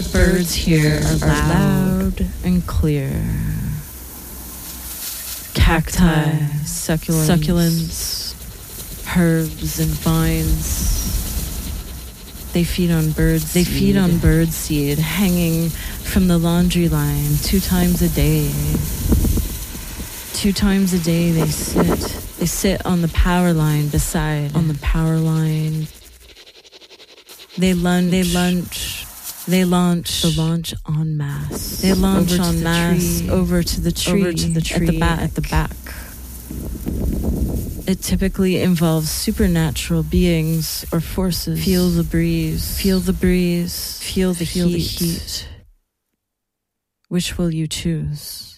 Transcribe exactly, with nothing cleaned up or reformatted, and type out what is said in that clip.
birds here are loud and clear. Cacti, succulents, succulents, herbs and vines. They feed on bird They seed. feed on bird seed hanging from the laundry line two times a day. Two times a day they sit. They sit on the power line beside. On the power line. They lunch. They lunch. They launch. The launch en masse. They launch en masse over to the tree. Over to the tree at the back. At the back. It typically involves supernatural beings or forces. Feel the breeze. Feel the breeze. Feel the, feel heat. the heat. Which will you choose?